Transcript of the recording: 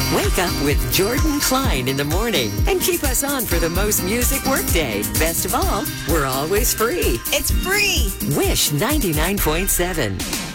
Wake up with Jordan Klein in the morning and keep us on for the most music workday. Best of all, we're always free. It's free. Wish 99.7.